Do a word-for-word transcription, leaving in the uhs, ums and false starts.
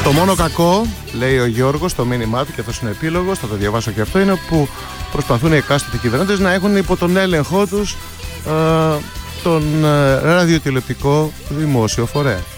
Το μόνο κακό, λέει ο Γιώργος στο μήνυμά του, και αυτός είναι επίλογος, θα το διαβάσω και αυτό, είναι που προσπαθούν οι εκάστοτε κυβερνώντες να έχουν υπό τον έλεγχό τους ε, τον ε, ραδιοτηλεοπτικό δημόσιο φορέα.